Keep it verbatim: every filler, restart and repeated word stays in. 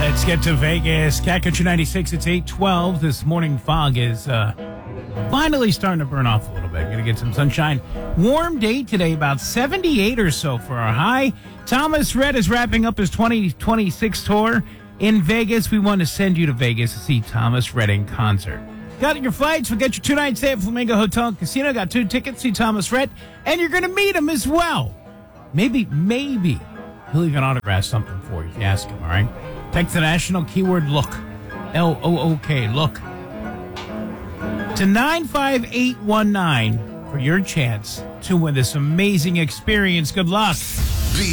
Let's get to Vegas. Cat Country ninety-six, it's eight twelve. This morning fog is uh, finally starting to burn off a little bit. Going to get some sunshine. Warm day today, about seventy-eight or so for our high. Thomas Rhett is wrapping up his twenty twenty-six tour in Vegas. We want to send you to Vegas to see Thomas Rhett in concert. Got your flights? We'll get your two nights stay at Flamingo Hotel and Casino. Got two tickets to see Thomas Rhett, and you're going to meet him as well. Maybe, maybe he'll even autograph something for you if you ask him, all right? Text the national keyword look, L O O K, look, to nine five eight one nine for your chance to win this amazing experience. Good luck.